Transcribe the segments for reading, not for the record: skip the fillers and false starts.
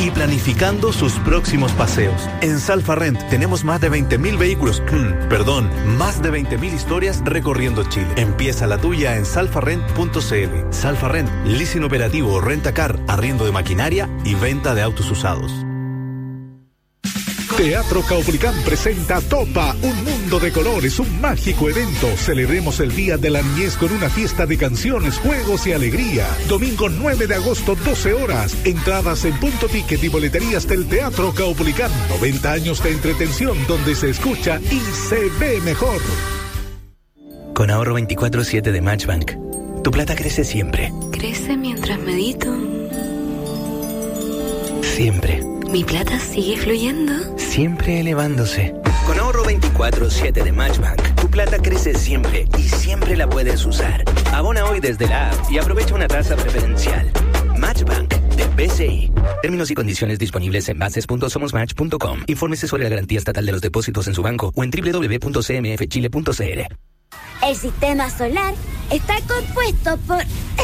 y planificando sus próximos paseos. En Salfarrent tenemos más de 20.000 vehículos, más de 20.000 historias recorriendo Chile. Empieza la tuya en salfarrent.cl. Salfarrent, leasing operativo, rentacar, arriendo de maquinaria y venta de autos usados. Teatro Caupolicán presenta Topa, un mundo de colores, un mágico evento. Celebremos el Día de la Niñez con una fiesta de canciones, juegos y alegría. Domingo 9 de agosto, 12 horas. Entradas en Punto Ticket y boleterías del Teatro Caupolicán. 90 años de entretención donde se escucha y se ve mejor. Con ahorro 24/7 de Matchbank, tu plata crece siempre. Crece mientras medito. Siempre. ¿Mi plata sigue fluyendo? Siempre elevándose. Con ahorro 24/7 de Matchbank, tu plata crece siempre y siempre la puedes usar. Abona hoy desde la app y aprovecha una tasa preferencial. Matchbank de BCI. Términos y condiciones disponibles en bases.somosmatch.com. Infórmese sobre la garantía estatal de los depósitos en su banco o en www.cmfchile.cl. El sistema solar está compuesto por...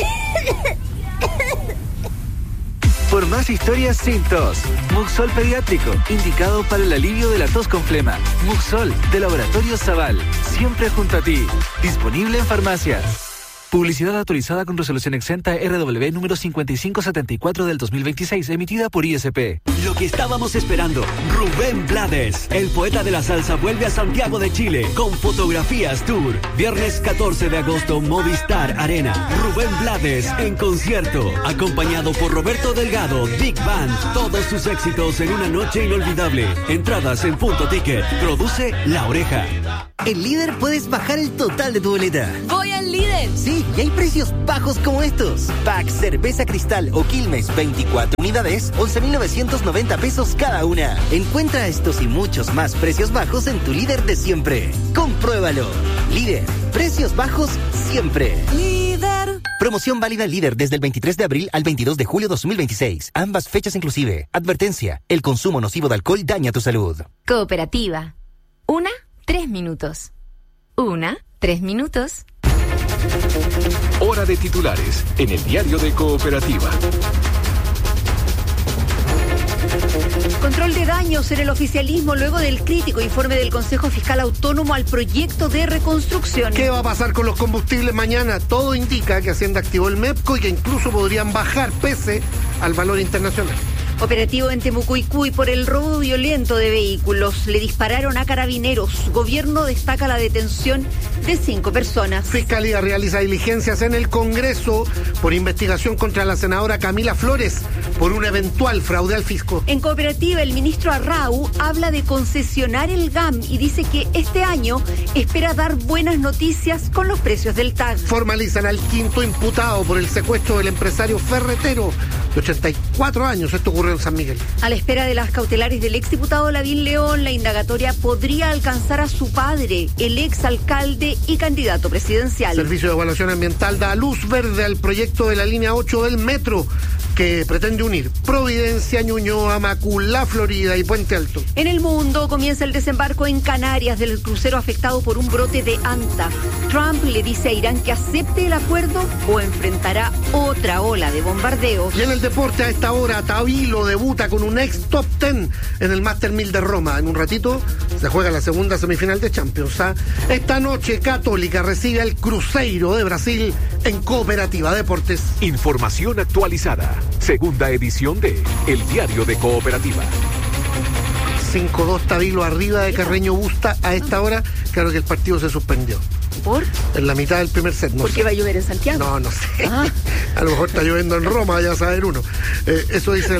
Por más historias sin tos. Muxol Pediátrico, indicado para el alivio de la tos con flema. Muxol, de Laboratorio Zaval, siempre junto a ti. Disponible en farmacias. Publicidad autorizada con resolución exenta RW número 5574 del 2026, emitida por ISP. Lo que estábamos esperando, Rubén Blades, el poeta de la salsa, vuelve a Santiago de Chile con Fotografías Tour. Viernes 14 de agosto, Movistar Arena. Rubén Blades en concierto, acompañado por Roberto Delgado, Big Band. Todos sus éxitos en una noche inolvidable. Entradas en Punto Ticket. Produce La Oreja. En Líder puedes bajar el total de tu boleta. ¡Voy al Líder! Sí, y hay precios bajos como estos. Pack Cerveza Cristal o Quilmes, 24 unidades, 11.990 pesos cada una. Encuentra estos y muchos más precios bajos en tu Líder de siempre. Compruébalo. Líder, precios bajos siempre. Líder. Promoción válida Líder desde el 23 de abril al 22 de julio 2026. Ambas fechas inclusive. Advertencia, el consumo nocivo de alcohol daña tu salud. Cooperativa. 3 minutos. 3 minutos. Hora de titulares en el diario de Cooperativa. Control de daños en el oficialismo luego del crítico informe del Consejo Fiscal Autónomo al proyecto de reconstrucción. ¿Qué va a pasar con los combustibles mañana? Todo indica que Hacienda activó el MEPCO y que incluso podrían bajar pese al valor internacional. Operativo en Temucuicui por el robo violento de vehículos. Le dispararon a carabineros. Gobierno destaca la detención de 5 personas. Fiscalía realiza diligencias en el Congreso por investigación contra la senadora Camila Flores por un eventual fraude al fisco. En Cooperativa, el ministro Arrau habla de concesionar el GAM y dice que este año espera dar buenas noticias con los precios del TAG. Formalizan al 5º imputado por el secuestro del empresario ferretero de 84 años. Esto ocurrió en San Miguel. A la espera de las cautelares del exdiputado Lavín León, la indagatoria podría alcanzar a su padre, el exalcalde y candidato presidencial. Servicio de Evaluación Ambiental da luz verde al proyecto de la línea 8 del metro que pretende unir Providencia, Ñuñoa, Macul, La Florida y Puente Alto. En el mundo comienza el desembarco en Canarias del crucero afectado por un brote de anta. Trump le dice a Irán que acepte el acuerdo o enfrentará otra ola de bombardeos. Y en el deporte a esta hora, Tabilo debuta con un ex top 10 en el Master 1000 de Roma. En un ratito se juega la segunda semifinal de Champions. Esta noche Católica recibe al Cruzeiro de Brasil en Cooperativa Deportes. Información actualizada. Segunda edición de El Diario de Cooperativa. 5-2 Tabilo arriba de Carreño Busta a esta hora. Claro que el partido se suspendió. ¿Por? En la mitad del primer set. ¿Por qué va a llover en Santiago? No sé. A lo mejor está lloviendo en Roma, ya saber uno. Eso dice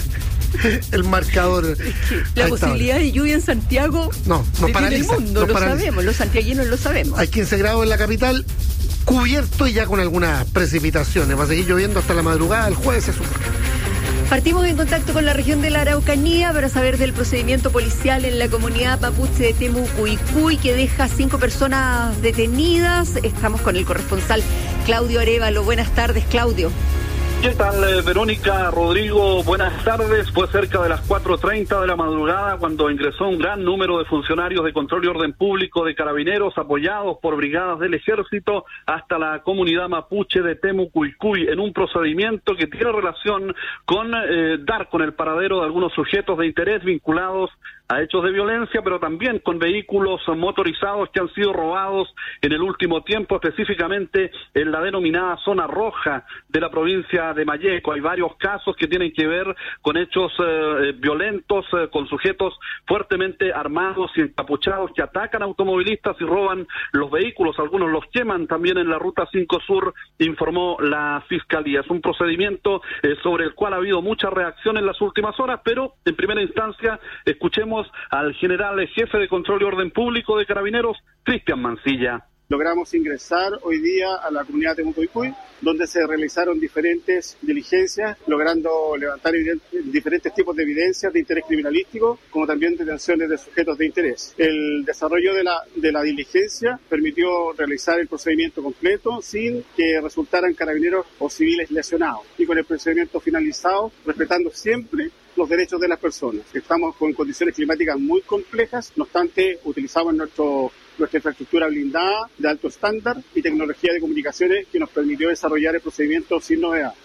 el marcador. Es que la posibilidad de lluvia en Santiago nos paraliza. En el mundo, lo sabemos, los santiaguinos lo sabemos. Hay 15 grados en la capital, cubierto y ya con algunas precipitaciones. Va a seguir lloviendo hasta la madrugada, el jueves se supone. Partimos en contacto con la región de la Araucanía para saber del procedimiento policial en la comunidad mapuche de Temucuicui que deja 5 personas detenidas. Estamos con el corresponsal Claudio Arévalo. Buenas tardes, Claudio. ¿Qué tal, Verónica, Rodrigo? Buenas tardes. Fue cerca de las 4:30 de la madrugada cuando ingresó un gran número de funcionarios de control y orden público de Carabineros, apoyados por brigadas del Ejército, hasta la comunidad mapuche de Temucuicui, en un procedimiento que tiene relación con dar con el paradero de algunos sujetos de interés vinculados a hechos de violencia, pero también con vehículos motorizados que han sido robados en el último tiempo, específicamente en la denominada zona roja de la provincia de Malleco. Hay varios casos que tienen que ver con hechos violentos, con sujetos fuertemente armados y encapuchados que atacan automovilistas y roban los vehículos. Algunos los queman también en la Ruta 5 Sur, informó la Fiscalía. Es un procedimiento sobre el cual ha habido mucha reacción en las últimas horas, pero en primera instancia escuchemos al general jefe de Control y Orden Público de Carabineros, Cristian Mancilla. Logramos ingresar hoy día a la comunidad de Temucuicui, donde se realizaron diferentes diligencias, logrando levantar diferentes tipos de evidencias de interés criminalístico, como también detenciones de sujetos de interés. El desarrollo de la diligencia permitió realizar el procedimiento completo sin que resultaran carabineros o civiles lesionados, y con el procedimiento finalizado, respetando siempre los derechos de las personas. Estamos con condiciones climáticas muy complejas, no obstante, utilizamos nuestra infraestructura blindada de alto estándar y tecnología de comunicaciones que nos permitió desarrollar el procedimiento sin novedad.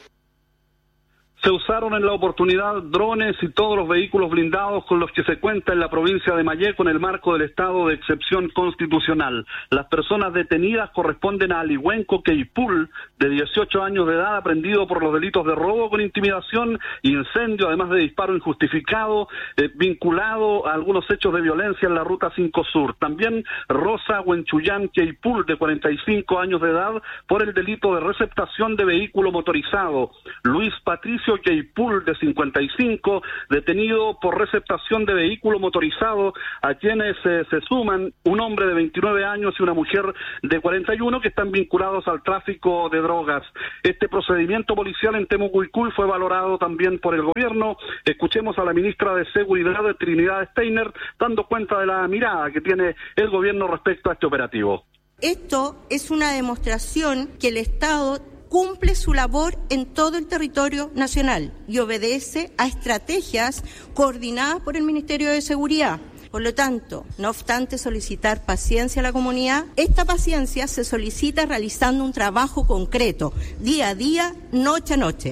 Se usaron en la oportunidad drones y todos los vehículos blindados con los que se cuenta en la provincia de Malleco en el marco del estado de excepción constitucional. Las personas detenidas corresponden a Alihuenco Queipul, de 18 años de edad, aprendido por los delitos de robo con intimidación, incendio, además de disparo injustificado, vinculado a algunos hechos de violencia en la Ruta 5 Sur. También Rosa Huenchuyán Queipul, de 45 años de edad, por el delito de receptación de vehículo motorizado. Luis Patricio Queipul, de 55, detenido por receptación de vehículo motorizado, a quienes se suman un hombre de 29 años y una mujer de 41 que están vinculados al tráfico de drogas. Este procedimiento policial en Temucuicui fue valorado también por el gobierno. Escuchemos a la ministra de Seguridad, Trinidad Steiner, dando cuenta de la mirada que tiene el gobierno respecto a este operativo. Esto es una demostración que el Estado cumple su labor en todo el territorio nacional y obedece a estrategias coordinadas por el Ministerio de Seguridad. Por lo tanto, no obstante solicitar paciencia a la comunidad, esta paciencia se solicita realizando un trabajo concreto, día a día, noche a noche.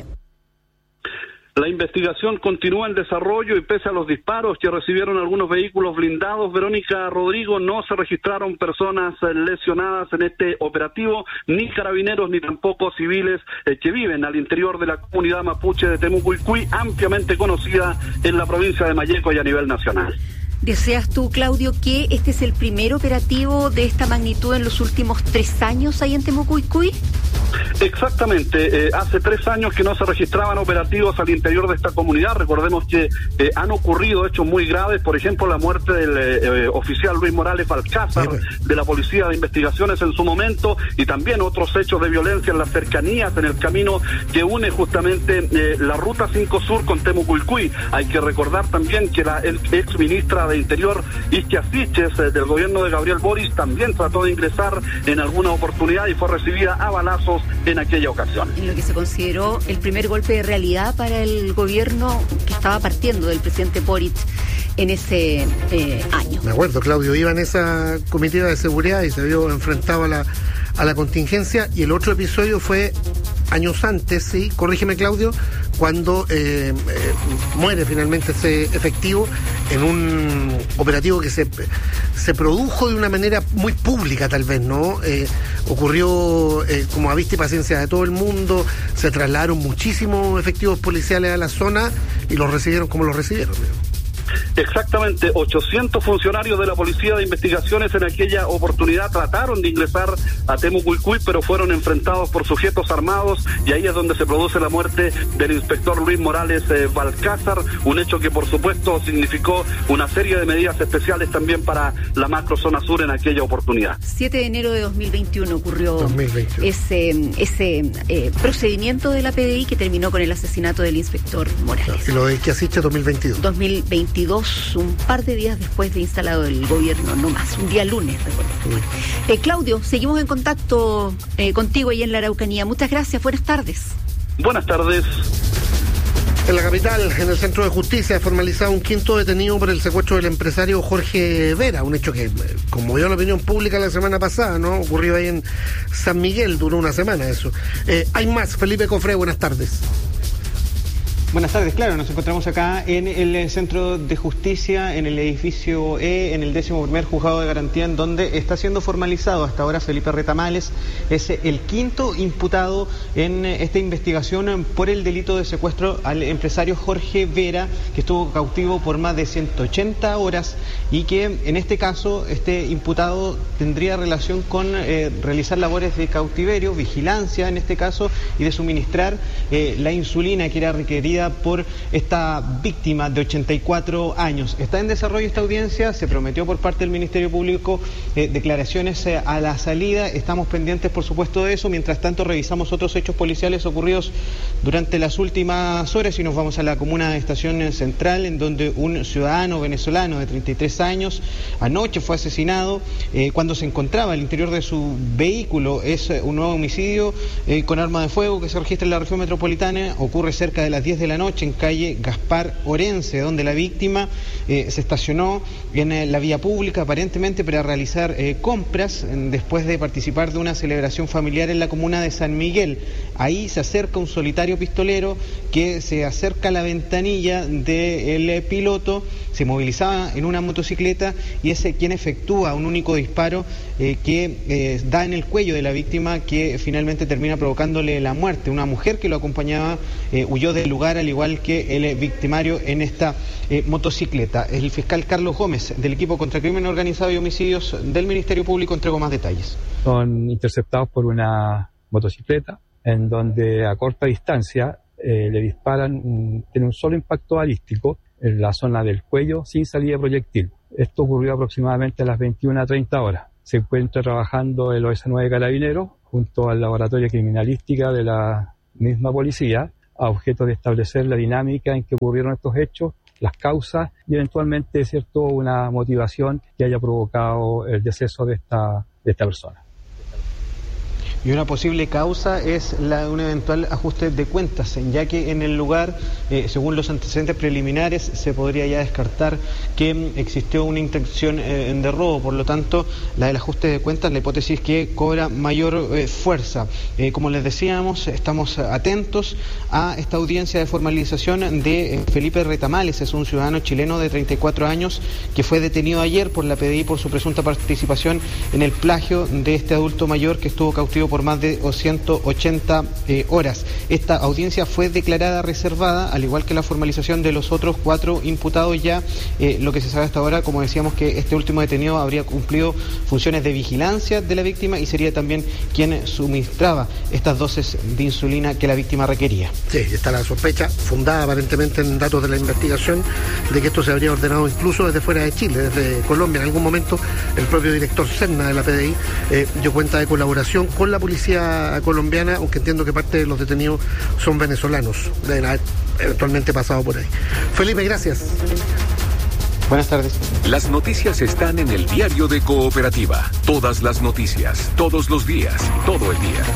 La investigación continúa en desarrollo y pese a los disparos que recibieron algunos vehículos blindados, Verónica, Rodrigo, no se registraron personas lesionadas en este operativo, ni carabineros ni tampoco civiles que viven al interior de la comunidad mapuche de Temucuicui, ampliamente conocida en la provincia de Malleco y a nivel nacional. ¿Deseas tú, Claudio, que este es el primer operativo de esta magnitud en los últimos 3 años ahí en Temucuicui? Exactamente, hace 3 años que no se registraban operativos al interior de esta comunidad. Recordemos que han ocurrido hechos muy graves, por ejemplo la muerte del oficial Luis Morales Balcázar, de la Policía de Investigaciones en su momento, y también otros hechos de violencia en las cercanías, en el camino que une justamente la Ruta 5 Sur con Temucuicui. Hay que recordar también que la ex ministra de Interior, Isquia Siches, del gobierno de Gabriel Boric, también trató de ingresar en alguna oportunidad y fue recibida a balazos en aquella ocasión. En lo que se consideró el primer golpe de realidad para el gobierno que estaba partiendo del presidente Boric en ese año. Me acuerdo, Claudio, iba en esa comitiva de seguridad y se vio enfrentado a la contingencia, y el otro episodio fue años antes, sí, corrígeme, Claudio, cuando muere finalmente ese efectivo en un operativo que se produjo de una manera muy pública, tal vez, ¿no? Ocurrió como a vista y paciencia de todo el mundo, se trasladaron muchísimos efectivos policiales a la zona y los recibieron como los recibieron, ¿no? Exactamente, 800 funcionarios de la Policía de Investigaciones en aquella oportunidad trataron de ingresar a Temucuicui, pero fueron enfrentados por sujetos armados, y ahí es donde se produce la muerte del inspector Luis Morales Balcázar, un hecho que por supuesto significó una serie de medidas especiales también para la macro zona sur en aquella oportunidad. 7 de enero de 2021 ocurrió ese procedimiento de la PDI que terminó con el asesinato del inspector Morales. Y lo de Quiasiche 2022. 2022, un par de días después de instalado el gobierno, no más, un día lunes, recuerdo. Claudio, seguimos en contacto contigo ahí en la Araucanía. Muchas gracias, buenas tardes. Buenas tardes. En la capital, en el Centro de Justicia, ha formalizado un quinto detenido por el secuestro del empresario Jorge Vera, un hecho que conmovió la opinión pública la semana pasada, ¿no? Ocurrió ahí en San Miguel, duró una semana eso. Hay más, Felipe Cofré, buenas tardes. Buenas tardes, claro, nos encontramos acá en el Centro de Justicia, en el edificio E, en el 11º Juzgado de Garantía, en donde está siendo formalizado hasta ahora Felipe Retamales. Es el quinto imputado en esta investigación por el delito de secuestro al empresario Jorge Vera, que estuvo cautivo por más de 180 horas y que en este caso, este imputado tendría relación con realizar labores de cautiverio, vigilancia en este caso, y de suministrar la insulina que era requerida por esta víctima de 84 años. Está en desarrollo esta audiencia, se prometió por parte del Ministerio Público declaraciones a la salida, estamos pendientes por supuesto de eso. Mientras tanto revisamos otros hechos policiales ocurridos durante las últimas horas y nos vamos a la comuna de Estación Central, en donde un ciudadano venezolano de 33 años anoche fue asesinado cuando se encontraba al interior de su vehículo. Es un nuevo homicidio con arma de fuego que se registra en la región metropolitana, ocurre cerca de las 10 de la noche en calle Gaspar Orense, donde la víctima se estacionó en la vía pública aparentemente para realizar compras después de participar de una celebración familiar en la comuna de San Miguel. Ahí se acerca un solitario pistolero que se acerca a la ventanilla del piloto, se movilizaba en una motocicleta y es quien efectúa un único disparo que da en el cuello de la víctima, que finalmente termina provocándole la muerte. Una mujer que lo acompañaba huyó del lugar, al igual que el victimario en esta motocicleta. El fiscal Carlos Gómez, del equipo contra crimen organizado y homicidios del Ministerio Público, entregó más detalles. Son interceptados por una motocicleta en donde a corta distancia le disparan, tiene un solo impacto balístico en la zona del cuello sin salida de proyectil. Esto ocurrió aproximadamente a las 21:30 horas. Se encuentra trabajando el OS9 Carabineros junto al laboratorio de criminalística de la misma policía a objeto de establecer la dinámica en que ocurrieron estos hechos, las causas y eventualmente, ¿cierto?, una motivación que haya provocado el deceso de esta persona. Y una posible causa es un eventual ajuste de cuentas, ya que en el lugar, según los antecedentes preliminares, se podría ya descartar que existió una intención de robo. Por lo tanto, la del ajuste de cuentas, la hipótesis que cobra mayor fuerza. Como les decíamos, estamos atentos a esta audiencia de formalización de Felipe Retamales. Es un ciudadano chileno de 34 años que fue detenido ayer por la PDI por su presunta participación en el plagio de este adulto mayor que estuvo cautivo por más de 180 horas. Esta audiencia fue declarada reservada, al igual que la formalización de los otros 4 imputados ya. Lo que se sabe hasta ahora, como decíamos, que este último detenido habría cumplido funciones de vigilancia de la víctima y sería también quien suministraba estas dosis de insulina que la víctima requería. Sí, está la sospecha, fundada aparentemente en datos de la investigación, de que esto se habría ordenado incluso desde fuera de Chile, desde Colombia. En algún momento el propio director Serna de la PDI dio cuenta de colaboración con la policía colombiana, aunque entiendo que parte de los detenidos son venezolanos, deben haber eventualmente pasado por ahí. Felipe, gracias. Buenas tardes. Las noticias están en el diario de Cooperativa. Todas las noticias, todos los días, todo el día.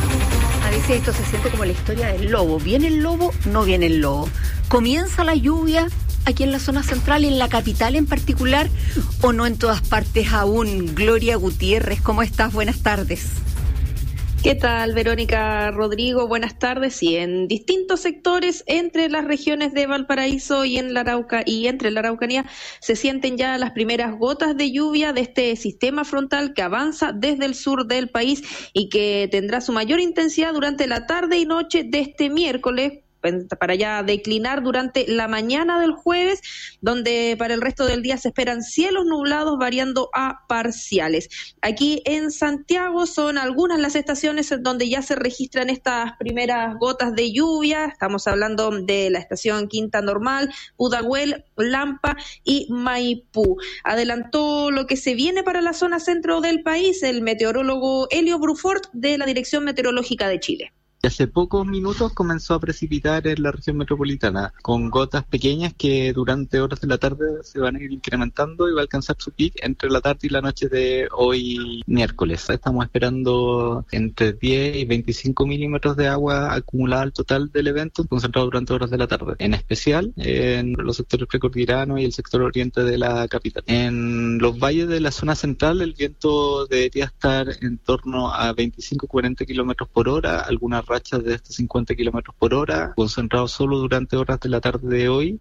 A veces esto se siente como la historia del lobo. ¿Viene el lobo? No viene el lobo. ¿Comienza la lluvia aquí en la zona central, en la capital en particular, o no en todas partes aún? Gloria Gutiérrez, ¿cómo estás? Buenas tardes. ¿Qué tal, Verónica, Rodrigo? Buenas tardes. Y en distintos sectores, entre las regiones de Valparaíso y entre la Araucanía, se sienten ya las primeras gotas de lluvia de este sistema frontal que avanza desde el sur del país y que tendrá su mayor intensidad durante la tarde y noche de este miércoles, para ya declinar durante la mañana del jueves, donde para el resto del día se esperan cielos nublados variando a parciales. Aquí en Santiago son algunas las estaciones en donde ya se registran estas primeras gotas de lluvia. Estamos hablando de la estación Quinta Normal, Pudahuel, Lampa y Maipú. Adelantó lo que se viene para la zona centro del país el meteorólogo Helio Brufort de la Dirección Meteorológica de Chile. Hace pocos minutos comenzó a precipitar en la región metropolitana, con gotas pequeñas que durante horas de la tarde se van a ir incrementando y va a alcanzar su pic entre la tarde y la noche de hoy miércoles. Estamos esperando entre 10 y 25 milímetros de agua acumulada al total del evento, concentrado durante horas de la tarde, en especial en los sectores precordilleranos y el sector oriente de la capital. En los valles de la zona central el viento debería estar en torno a 25-40 kilómetros por hora, algunas rachas de hasta 50 kilómetros por hora, concentrado solo durante horas de la tarde de hoy.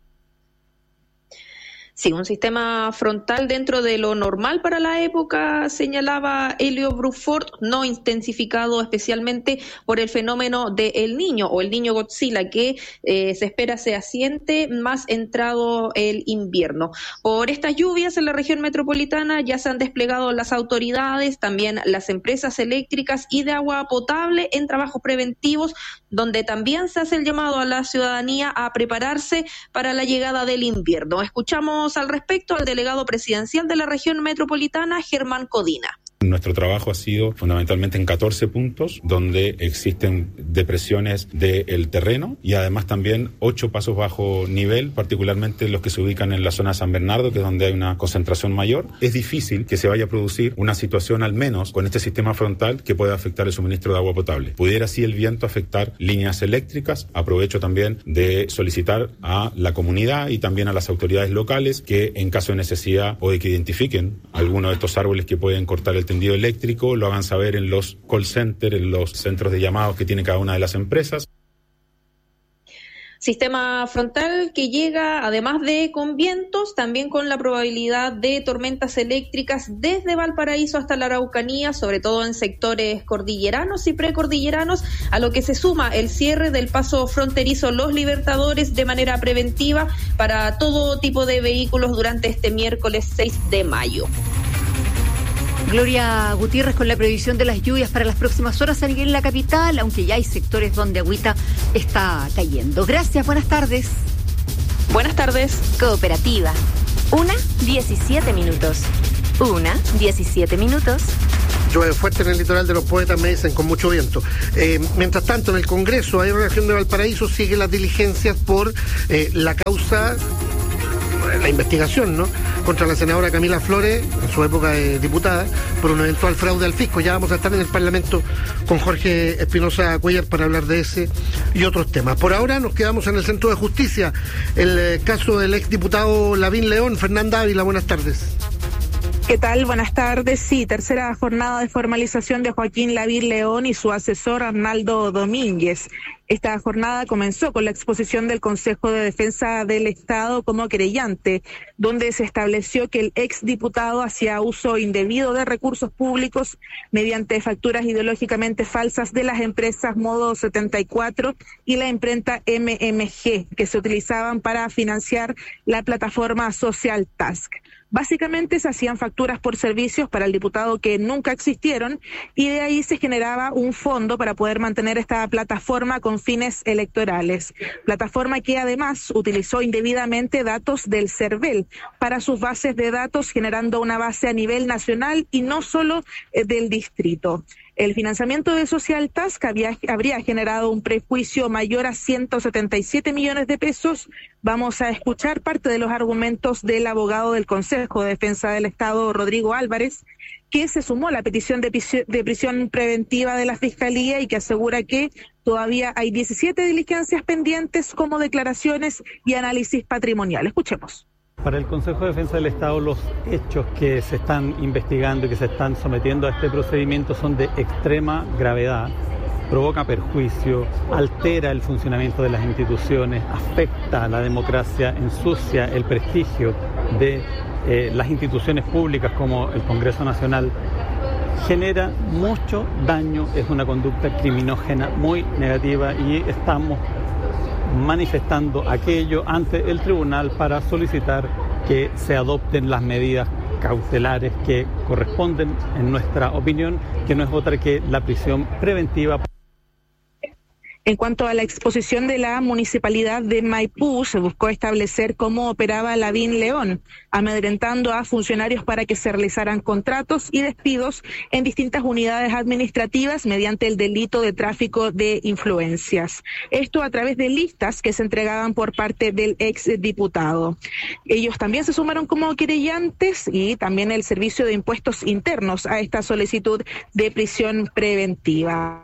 Sí, un sistema frontal dentro de lo normal para la época, señalaba Elio Bruford, no intensificado especialmente por el fenómeno de El Niño o el Niño Godzilla, que se espera se asiente más entrado el invierno. Por estas lluvias en la región metropolitana ya se han desplegado las autoridades, también las empresas eléctricas y de agua potable en trabajos preventivos, donde también se hace el llamado a la ciudadanía a prepararse para la llegada del invierno. Escuchamos al respecto al delegado presidencial de la región metropolitana, Germán Codina. Nuestro trabajo ha sido fundamentalmente en 14 puntos donde existen depresiones del terreno y además también 8 pasos bajo nivel, particularmente los que se ubican en la zona de San Bernardo, que es donde hay una concentración mayor. Es difícil que se vaya a producir una situación, al menos con este sistema frontal, que pueda afectar el suministro de agua potable. Pudiera así el viento afectar líneas eléctricas. Aprovecho también de solicitar a la comunidad y también a las autoridades locales que en caso de necesidad o de que identifiquen alguno de estos árboles que pueden cortar el tendido eléctrico, lo hagan saber en los call centers, en los centros de llamados que tiene cada una de las empresas. Sistema frontal que llega, además de con vientos, también con la probabilidad de tormentas eléctricas desde Valparaíso hasta la Araucanía, sobre todo en sectores cordilleranos y precordilleranos, a lo que se suma el cierre del paso fronterizo Los Libertadores de manera preventiva para todo tipo de vehículos durante este miércoles 6 de mayo. Gloria Gutiérrez con la previsión de las lluvias para las próximas horas aquí en la capital, aunque ya hay sectores donde agüita está cayendo. Gracias, buenas tardes. Buenas tardes. Cooperativa. 1:17 minutos. 1:17 minutos. Llueve fuerte en el litoral de los Poetas, me dicen, con mucho viento. Mientras tanto, en el Congreso, ahí en la región de Valparaíso, siguen las diligencias por la causa, la investigación, ¿no?, contra la senadora Camila Flores, en su época de diputada, por un eventual fraude al fisco. Ya vamos a estar en el Parlamento con Jorge Espinosa Cuellar para hablar de ese y otros temas. Por ahora nos quedamos en el Centro de Justicia, el caso del exdiputado Lavín León. Fernanda Ávila, buenas tardes. ¿Qué tal? Buenas tardes. Sí, tercera jornada de formalización de Joaquín Lavín León y su asesor Arnaldo Domínguez. Esta jornada comenzó con la exposición del Consejo de Defensa del Estado como querellante, donde se estableció que el exdiputado hacía uso indebido de recursos públicos mediante facturas ideológicamente falsas de las empresas Modo 74 y la imprenta MMG, que se utilizaban para financiar la plataforma Social Task. Básicamente se hacían facturas por servicios para el diputado que nunca existieron y de ahí se generaba un fondo para poder mantener esta plataforma con fines electorales. Plataforma que además utilizó indebidamente datos del CERVEL para sus bases de datos, generando una base a nivel nacional y no solo del distrito. El financiamiento de Social Task habría generado un prejuicio mayor a 177 millones de pesos. Vamos a escuchar parte de los argumentos del abogado del Consejo de Defensa del Estado, Rodrigo Álvarez, que se sumó a la petición de prisión preventiva de la Fiscalía y que asegura que todavía hay 17 diligencias pendientes como declaraciones y análisis patrimonial. Escuchemos. Para el Consejo de Defensa del Estado, los hechos que se están investigando y que se están sometiendo a este procedimiento son de extrema gravedad, provoca perjuicio, altera el funcionamiento de las instituciones, afecta a la democracia, ensucia el prestigio de las instituciones públicas como el Congreso Nacional, genera mucho daño, es una conducta criminógena muy negativa y estamos manifestando aquello ante el tribunal para solicitar que se adopten las medidas cautelares que corresponden, en nuestra opinión, que no es otra que la prisión preventiva. En cuanto a la exposición de la municipalidad de Maipú, se buscó establecer cómo operaba Lavín León, amedrentando a funcionarios para que se realizaran contratos y despidos en distintas unidades administrativas mediante el delito de tráfico de influencias. Esto a través de listas que se entregaban por parte del exdiputado. Ellos también se sumaron como querellantes y también el Servicio de Impuestos Internos a esta solicitud de prisión preventiva.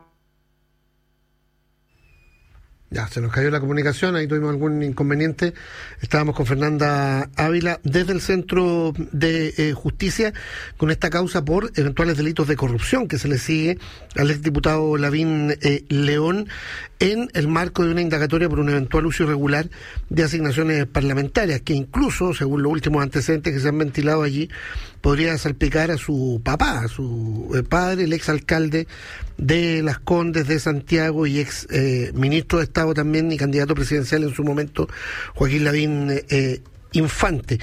Ya, se nos cayó la comunicación, ahí tuvimos algún inconveniente. Estábamos con Fernanda Ávila desde el Centro de Justicia con esta causa por eventuales delitos de corrupción que se le sigue al exdiputado Lavín León en el marco de una indagatoria por un eventual uso irregular de asignaciones parlamentarias, que incluso, según los últimos antecedentes que se han ventilado allí, podría salpicar a su papá, a su padre, el exalcalde de Las Condes de Santiago y ex ministro de Estado también y candidato presidencial en su momento, Joaquín Lavín Infante.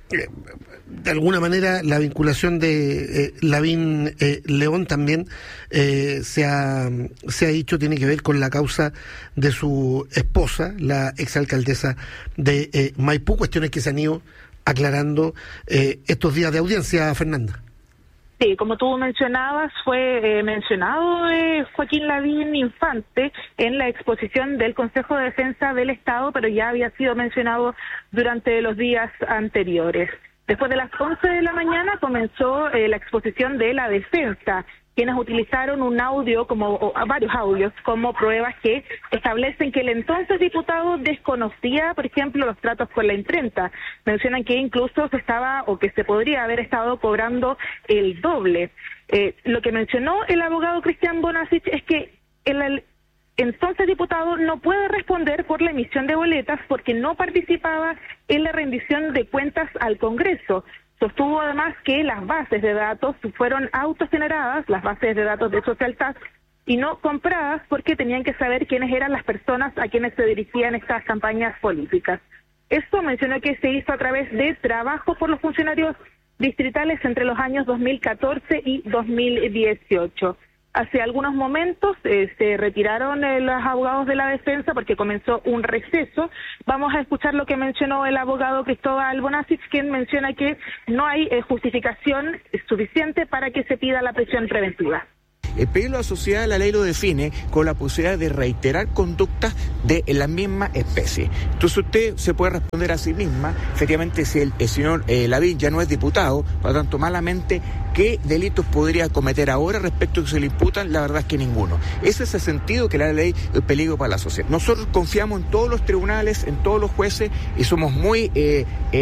De alguna manera la vinculación de Lavín León también se ha dicho tiene que ver con la causa de su esposa, la exalcaldesa de Maipú, cuestiones que se han ido aclarando estos días de audiencia, Fernanda. Sí, como tú mencionabas, fue mencionado Joaquín Lavín Infante en la exposición del Consejo de Defensa del Estado, pero ya había sido mencionado durante los días anteriores. Después de las 11 de la mañana comenzó la exposición de la defensa, quienes utilizaron un audio, varios audios, como pruebas que establecen que el entonces diputado desconocía, por ejemplo, los tratos con la imprenta. Mencionan que incluso se podría haber estado cobrando el doble. Lo que mencionó el abogado Cristian Bonasich es que el entonces diputado no puede responder por la emisión de boletas porque no participaba en la rendición de cuentas al Congreso. Sostuvo además que las bases de datos fueron autogeneradas, las bases de datos de Social Task, y no compradas porque tenían que saber quiénes eran las personas a quienes se dirigían estas campañas políticas. Esto mencionó que se hizo a través de trabajo por los funcionarios distritales entre los años 2014 y 2018. Hace algunos momentos se retiraron los abogados de la defensa porque comenzó un receso. Vamos a escuchar lo que mencionó el abogado Cristóbal Bonasich, quien menciona que no hay justificación suficiente para que se pida la prisión preventiva. Pedirlo a la sociedad, la ley lo define con la posibilidad de reiterar conductas de la misma especie. Entonces usted se puede responder a sí misma, efectivamente, si el señor Lavín ya no es diputado, por lo tanto, malamente, ¿qué delitos podría cometer ahora respecto a que se le imputan? La verdad es que ninguno. Ese es el sentido que la ley es peligro para la sociedad. Nosotros confiamos en todos los tribunales, en todos los jueces, y somos muy